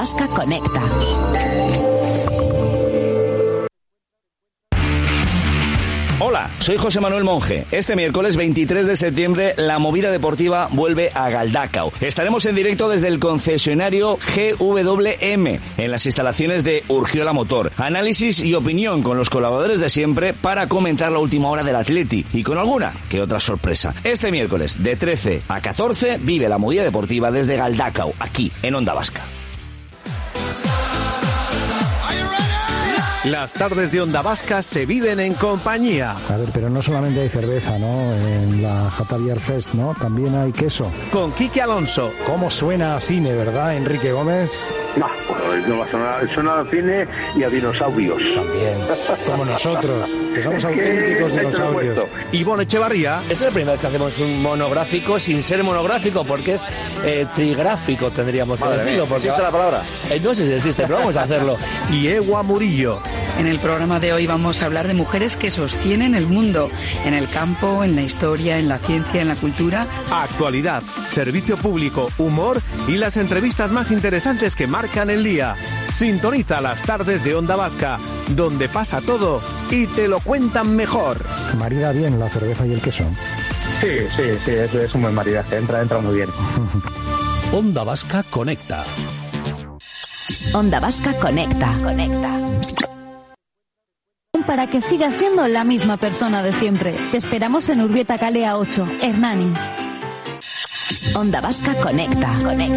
Vasca Conecta. Hola, soy José Manuel Monge. Este miércoles 23 de septiembre la movida deportiva vuelve a Galdakao. Estaremos en directo desde el concesionario GWM en las instalaciones de Urgiola Motor. Análisis y opinión con los colaboradores de siempre para comentar la última hora del Atleti y con alguna que otra sorpresa. Este miércoles de 13 a 14 vive la movida deportiva desde Galdakao, aquí en Onda Vasca. Las tardes de Onda Vasca se viven en compañía. A ver, pero no solamente hay cerveza, ¿no? En la Jata Beer Fest, ¿no? También hay queso. Con Quique Alonso. ¿Cómo suena a cine, verdad, Enrique Gómez? No va a sonar, suena a cine y a dinosaurios. También, como nosotros, que somos auténticos dinosaurios. Ivonne Echevarría. Es la primera vez que hacemos un monográfico sin ser monográfico, porque es trigráfico, tendríamos que decirlo. ¿Existe la palabra? No sé si existe, pero vamos a hacerlo. Y Ewa Murillo. En el programa de hoy vamos a hablar de mujeres que sostienen el mundo, en el campo, en la historia, en la ciencia, en la cultura. Actualidad, servicio público, humor y las entrevistas más interesantes que marcan el día. Sintoniza las tardes de Onda Vasca, donde pasa todo y te lo cuentan mejor. Marida bien la cerveza y el queso. Sí, es un buen maridaje, entra muy bien. Onda Vasca Conecta. Onda Vasca Conecta. Para que sigas siendo la misma persona de siempre. Te esperamos en Urbieta Calea 8, Hernani. Onda Vasca Conecta.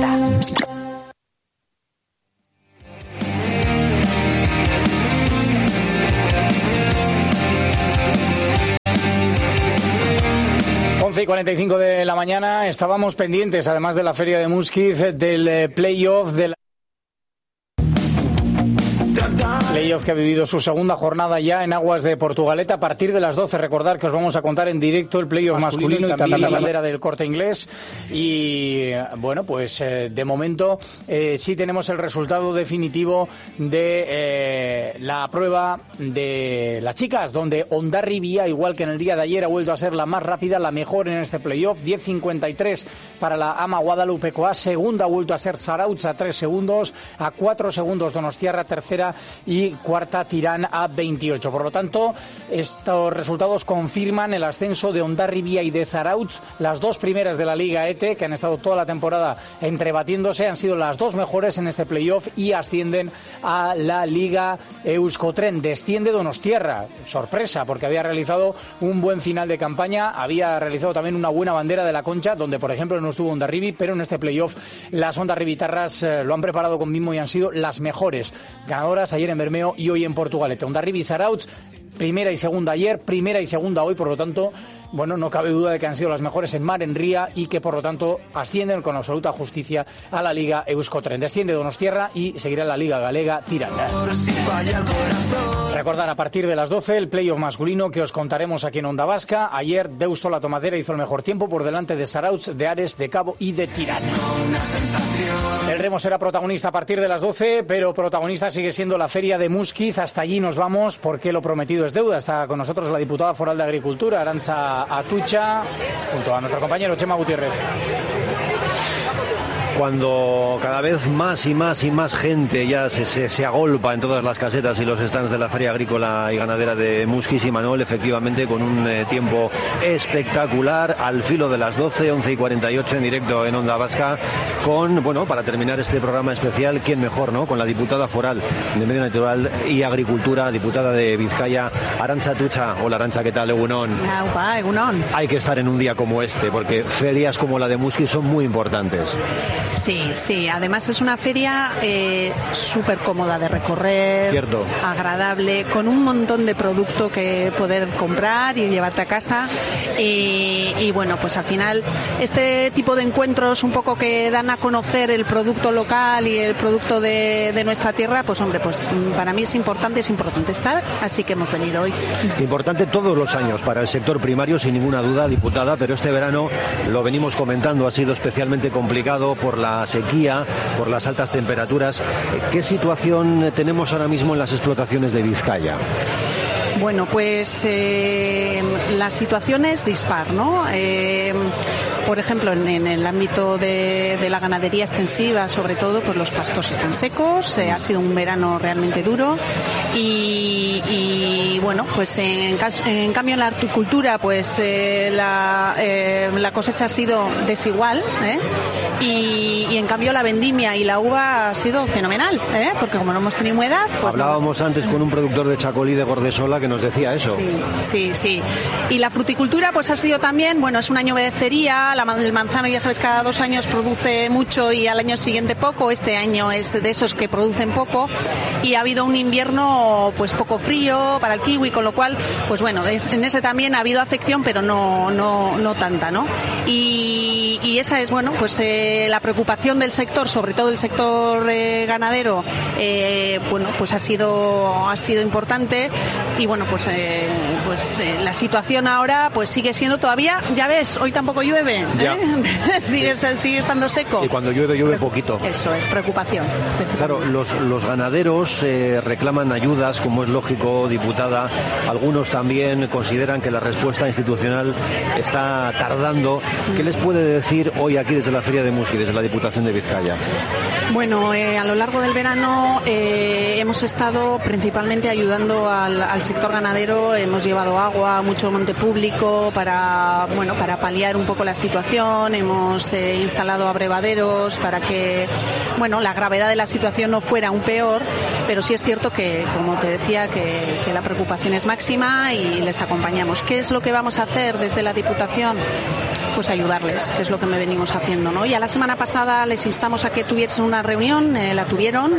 11:45 de la mañana. Estábamos pendientes, además de la Feria de Muskiz, del playoff de la... Playoff que ha vivido su segunda jornada ya en aguas de Portugalete. A partir de las 12, recordar que os vamos a contar en directo el playoff masculino y también la bandera del Corte Inglés. Y bueno, pues de momento sí tenemos el resultado definitivo de la prueba de las chicas, donde Hondarribia, igual que en el día de ayer, ha vuelto a ser la más rápida, la mejor en este playoff. 10:53 para la ama Guadalupecoa. Segunda ha vuelto a ser Zarautz a 3 segundos, a 4 segundos Donostiarra, tercera, y cuarta Tirán a 28. Por lo tanto, estos resultados confirman el ascenso de Hondarribia y de Zarautz, las dos primeras de la Liga ETE, que han estado toda la temporada entrebatiéndose, han sido las dos mejores en este playoff y ascienden a la Liga Euskotren. Desciende Donostiarra, sorpresa, porque había realizado un buen final de campaña, había realizado también una buena bandera de la Concha, donde por ejemplo no estuvo Hondarribi, pero en este playoff las Hondarribitarras lo han preparado con mimo y han sido las mejores ganadoras ayer en Bermeo y hoy en Portugalete. Hondarribia y Zarautz, primera y segunda ayer, primera y segunda hoy, por lo tanto, bueno, no cabe duda de que han sido las mejores en mar, en ría, y que por lo tanto ascienden con absoluta justicia a la Liga Euskotren. Desciende Donostiarra y seguirá la Liga Galega Tirana. Recordar a partir de las 12 el playoff masculino que os contaremos aquí en Onda Vasca. Ayer Deusto La Tomadera hizo el mejor tiempo por delante de Zarautz, de Ares, de Cabo y de Tirana. El remo será protagonista a partir de las 12, pero protagonista sigue siendo la Feria de Muskiz. Hasta allí nos vamos porque lo prometido es deuda. Está con nosotros la diputada foral de Agricultura, Arantza Atucha, junto a nuestro compañero Chema Gutiérrez. Cuando cada vez más y más gente ya se agolpa en todas las casetas y los stands de la Feria Agrícola y Ganadera de Muskiz y Manuel, efectivamente con un tiempo espectacular, al filo de las 12, 11:48 en directo en Onda Vasca, con, bueno, para terminar este programa especial, ¿quién mejor, no? Con la diputada foral de Medio Natural y Agricultura, diputada de Vizcaya, Arantza Atucha. Hola Arantza, ¿qué tal? Egunon. Aupa, egunon. Hay que estar en un día como este, porque ferias como la de Muskiz son muy importantes. Sí, además es una feria súper cómoda de recorrer, cierto, agradable, con un montón de producto que poder comprar y llevarte a casa, y bueno, pues al final este tipo de encuentros un poco que dan a conocer el producto local y el producto de nuestra tierra, pues hombre, pues para mí es importante estar, así que hemos venido hoy. Importante todos los años para el sector primario, sin ninguna duda, diputada, pero este verano, lo venimos comentando, ha sido especialmente complicado por la sequía, por las altas temperaturas. ¿Qué situación tenemos ahora mismo en las explotaciones de Vizcaya? Bueno, pues la situación es dispar, ¿no? Por ejemplo, en el ámbito de la ganadería extensiva, sobre todo, pues los pastos están secos, ha sido un verano realmente duro y bueno, pues en cambio en la horticultura pues la cosecha ha sido desigual, y en cambio la vendimia y la uva ha sido fenomenal, porque como no hemos tenido humedad... Pues hablábamos antes con un productor de Chacolí de Gordesola que nos decía eso. Sí. Y la fruticultura pues ha sido también, bueno, es un año de cería, el manzano ya sabes cada 2 años produce mucho y al año siguiente poco, este año es de esos que producen poco y ha habido un invierno pues poco frío para el kiwi, con lo cual pues bueno, en ese también ha habido afección pero no tanta, ¿no? Y esa es, bueno, pues la preocupación del sector, sobre todo el sector ganadero, bueno, pues ha sido importante y bueno, pues la situación ahora pues sigue siendo todavía, ya ves, hoy tampoco llueve, sigue estando seco. Y cuando llueve poquito. Eso es preocupación. Claro, los ganaderos reclaman ayudas, como es lógico, diputada. Algunos también consideran que la respuesta institucional está tardando. ¿Qué les puede decir hoy aquí desde la Feria de Musqui, desde la Diputación de Vizcaya? Bueno, a lo largo del verano hemos estado principalmente ayudando al sector ganadero. Hemos llevado agua, mucho monte público para paliar un poco la situación. Hemos instalado abrevaderos para que, bueno, la gravedad de la situación no fuera aún peor, pero sí es cierto que, como te decía, que la preocupación es máxima y les acompañamos. ¿Qué es lo que vamos a hacer desde la Diputación? Pues ayudarles, que es lo que me venimos haciendo, ¿no? Y a la semana pasada les instamos a que tuviesen una reunión, la tuvieron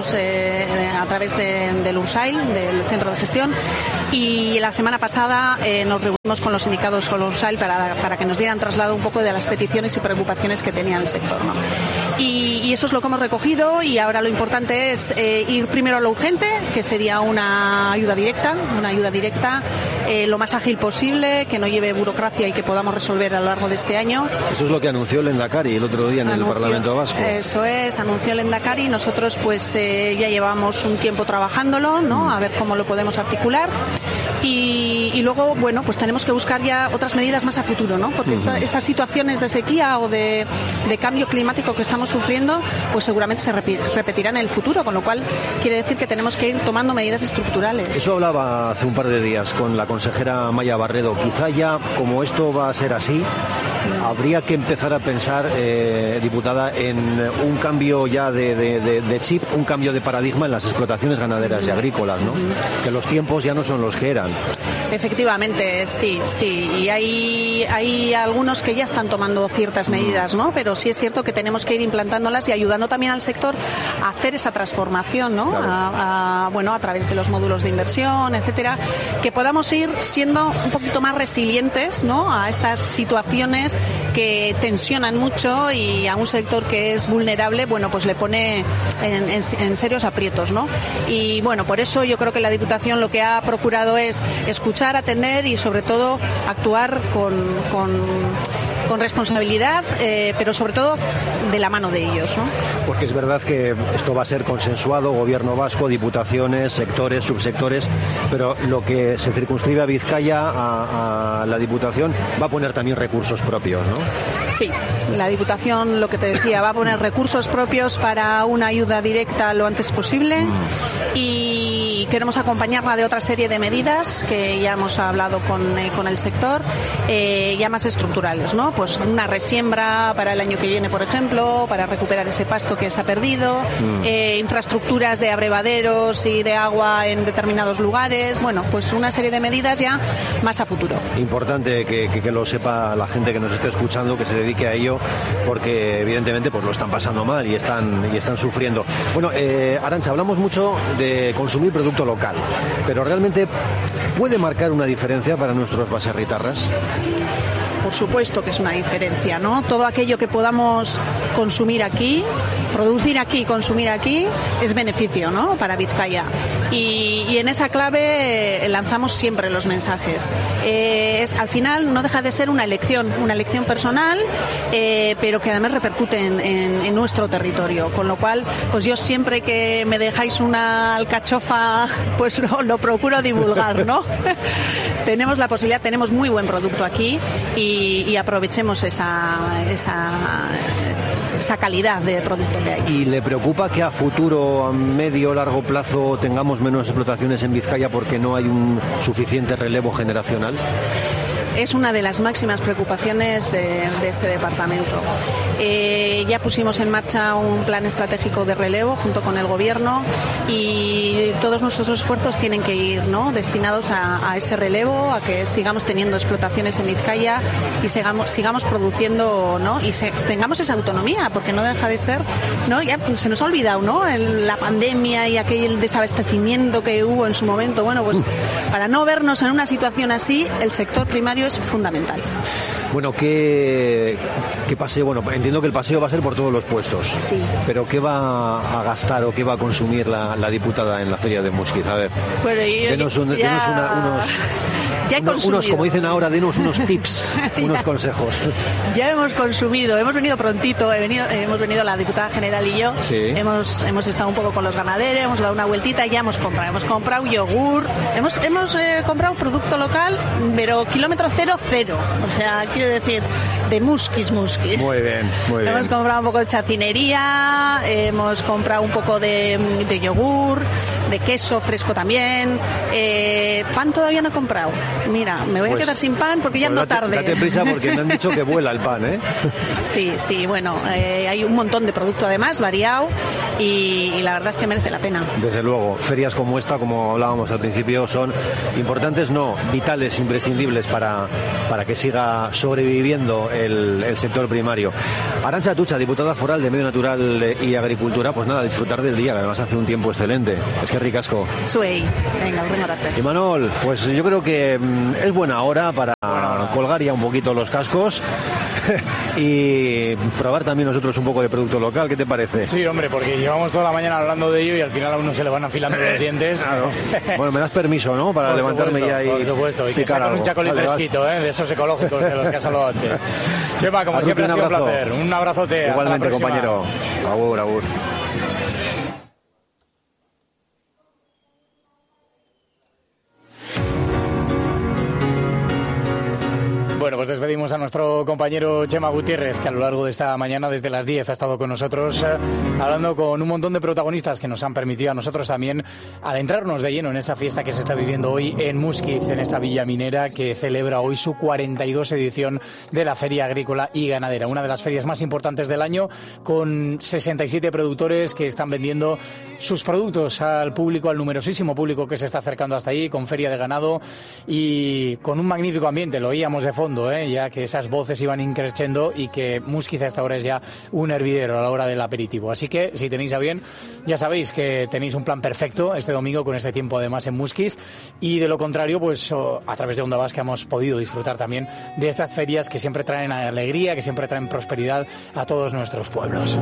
a través del URSAIL, del Centro de Gestión, y la semana pasada nos reunimos con los sindicatos, con el URSAIL, para que nos dieran traslado un poco de las peticiones y preocupaciones que tenía el sector, ¿no? Y eso es lo que hemos recogido y ahora lo importante es ir primero a lo urgente, que sería una ayuda directa lo más ágil posible, que no lleve burocracia y que podamos resolver a lo largo de este año. Eso es lo que anunció el Endacari el otro día en el Parlamento Vasco. Eso es, anunció el Endacari. Nosotros pues ya llevamos un tiempo trabajándolo, ¿no? A ver cómo lo podemos articular. Y luego, bueno, pues tenemos que buscar ya otras medidas más a futuro, ¿no? Porque estas situaciones de sequía o de cambio climático que estamos sufriendo, pues seguramente se repetirán en el futuro, con lo cual quiere decir que tenemos que ir tomando medidas estructurales. Eso hablaba hace un par de días con la consejera Maya Barredo. Quizá ya, como esto va a ser así, habría que empezar a pensar, diputada, en un cambio ya de chip, un cambio de paradigma en las explotaciones ganaderas y agrícolas, ¿no? Que los tiempos ya no son los que eran. Efectivamente, sí. Y hay algunos que ya están tomando ciertas medidas, ¿no? Pero sí es cierto que tenemos que ir implantándolas y ayudando también al sector a hacer esa transformación, ¿no? Claro. A través de los módulos de inversión, etcétera, que podamos ir siendo un poquito más resilientes, ¿no? A estas situaciones que tensionan mucho y a un sector que es vulnerable, bueno, pues le pone en serios aprietos, ¿no? Y bueno, por eso yo creo que la Diputación lo que ha procurado es escuchar, atender y sobre todo actuar con responsabilidad, pero sobre todo de la mano de ellos, ¿no? Porque es verdad que esto va a ser consensuado, gobierno vasco, diputaciones, sectores, subsectores, pero lo que se circunscribe a Vizcaya, a la Diputación, va a poner también recursos propios, ¿no? Sí, la Diputación, lo que te decía, va a poner recursos propios para una ayuda directa lo antes posible y queremos acompañarla de otra serie de medidas que ya hemos hablado con el sector, ya más estructurales, ¿no? Pues una resiembra para el año que viene, por ejemplo, para recuperar ese pasto que se ha perdido, infraestructuras de abrevaderos y de agua en determinados lugares, bueno, pues una serie de medidas ya más a futuro. Importante que lo sepa la gente que nos esté escuchando, que se dedique a ello, porque evidentemente pues lo están pasando mal y están sufriendo. Bueno, Arantxa, hablamos mucho de consumir producto local, pero realmente ¿puede marcar una diferencia para nuestros baserritarras? Por supuesto que es una diferencia, ¿no? Todo aquello que podamos consumir aquí, producir aquí, consumir aquí, es beneficio, ¿no? Para Vizcaya. Y en esa clave lanzamos siempre los mensajes. Al final no deja de ser una elección personal, pero que además repercute en nuestro territorio. Con lo cual, pues yo siempre que me dejáis una alcachofa, pues lo procuro divulgar, ¿no? Tenemos la posibilidad, tenemos muy buen producto aquí y y aprovechemos esa calidad de producto que hay. ¿Y le preocupa que a futuro, a medio o largo plazo, tengamos menos explotaciones en Vizcaya porque no hay un suficiente relevo generacional? Es una de las máximas preocupaciones de este departamento. Ya pusimos en marcha un plan estratégico de relevo junto con el Gobierno y todos nuestros esfuerzos tienen que ir, ¿no?, destinados a ese relevo, a que sigamos teniendo explotaciones en Vizcaya y sigamos produciendo, ¿no?, y tengamos esa autonomía, porque no deja de ser, ¿no?, ya se nos ha olvidado, ¿no?, la pandemia y aquel desabastecimiento que hubo en su momento. Bueno, pues para no vernos en una situación así, el sector primario es fundamental. Bueno, ¿qué paseo? Bueno, entiendo que el paseo va a ser por todos los puestos. Sí. Pero ¿qué va a gastar o qué va a consumir la diputada en la feria de Musquiz? A ver, denos unos, como dicen ahora, denos unos tips, unos consejos. Ya hemos consumido, hemos venido prontito, hemos venido la diputada general y yo. Sí. Hemos estado un poco con los ganaderos, hemos dado una vueltita y ya hemos comprado yogur, hemos comprado producto local, pero kilómetro cero. O sea, quiero decir, de Musquiz. Muy bien. Hemos comprado un poco de chacinería, hemos comprado un poco de yogur, de queso fresco también. Pan todavía no he comprado. Mira, me voy a quedar sin pan porque ya ando tarde. Date prisa porque me han dicho que vuela el pan, ¿eh? Sí, bueno, hay un montón de producto además, variado, y la verdad es que merece la pena. Desde luego, ferias como esta, como hablábamos al principio, son importantes, no, vitales, imprescindibles para que siga sobreviviendo el sector primario. Arantxa Atutxa, diputada foral de Medio Natural y Agricultura, pues nada, disfrutar del día, que además hace un tiempo excelente. Es que ricasco. Suey, venga, buenas tardes. Y Manol, pues yo creo que es buena hora para colgar ya un poquito los cascos y probar también nosotros un poco de producto local. ¿Qué te parece? Sí, hombre, porque llevamos toda la mañana hablando de ello y al final a uno se le van afilando los dientes. Claro. Bueno, me das permiso, ¿no? Para levantarme ya y por supuesto, y que sea con un chacolí fresquito, de esos ecológicos de los que has hablado antes. Chema, como siempre, ha sido un placer. Un abrazote. Igualmente, compañero. Agur. Bueno, pues despedimos a nuestro compañero Chema Gutiérrez, que a lo largo de esta mañana, desde las 10, ha estado con nosotros hablando con un montón de protagonistas que nos han permitido a nosotros también adentrarnos de lleno en esa fiesta que se está viviendo hoy en Musquiz, en esta villa minera que celebra hoy su 42 edición de la Feria Agrícola y Ganadera, una de las ferias más importantes del año, con 67 productores que están vendiendo sus productos al público, al numerosísimo público que se está acercando hasta ahí, con feria de ganado y con un magnífico ambiente. Lo oíamos de fondo, ya que esas voces iban increciendo y que Musquiz hasta ahora es ya un hervidero a la hora del aperitivo. Así que, si tenéis a bien, ya sabéis que tenéis un plan perfecto este domingo con este tiempo además en Musquiz, y de lo contrario, pues a través de Onda Vasca hemos podido disfrutar también de estas ferias que siempre traen alegría, que siempre traen prosperidad a todos nuestros pueblos.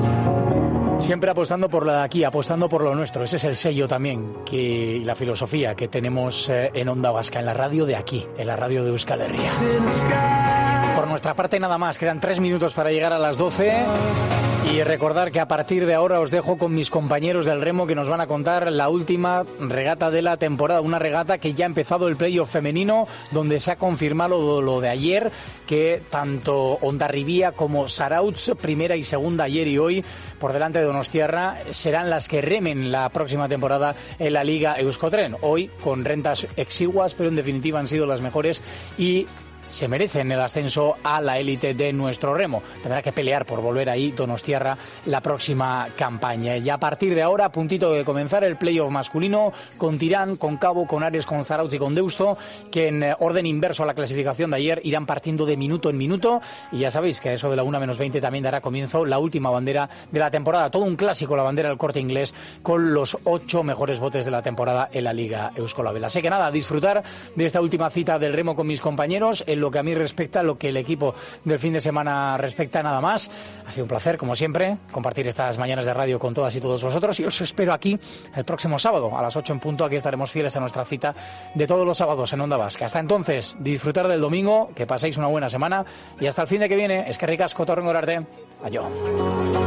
Siempre apostando por la de aquí, apostando por lo nuestro. Ese es el sello también y la filosofía que tenemos en Onda Vasca, en la radio de aquí, en la radio de Euskal Herria. Por nuestra parte nada más, quedan 3 minutos para llegar a las 12 y recordar que a partir de ahora os dejo con mis compañeros del remo que nos van a contar la última regata de la temporada, una regata que ya ha empezado el playoff femenino, donde se ha confirmado lo de ayer, que tanto Hondarribia como Zarautz, primera y segunda ayer y hoy, por delante de Donostiarra, serán las que remen la próxima temporada en la Liga Euskotren. Hoy con rentas exiguas, pero en definitiva han sido las mejores y se merecen el ascenso a la élite de nuestro remo. Tendrá que pelear por volver ahí Donostiarra la próxima campaña. Y a partir de ahora, a puntito de comenzar el playoff masculino, con Tirán, con Cabo, con Ares, con Zarautz y con Deusto, que en orden inverso a la clasificación de ayer irán partiendo de minuto en minuto. Y ya sabéis que a eso de la 1:20 también dará comienzo la última bandera de la temporada. Todo un clásico, la bandera del Corte Inglés, con los 8 mejores botes de la temporada en la Liga Euskolabel. Así que nada, disfrutar de esta última cita del remo con mis compañeros. En lo que a mí respecta, lo que el equipo del fin de semana respecta, nada más. Ha sido un placer, como siempre, compartir estas mañanas de radio con todas y todos vosotros, y os espero aquí el próximo sábado a las 8 en punto. Aquí estaremos fieles a nuestra cita de todos los sábados en Onda Vasca. Hasta entonces, disfrutar del domingo, que paséis una buena semana y hasta el fin de que viene. Eskerrik asko, torrengo arte. Ayo.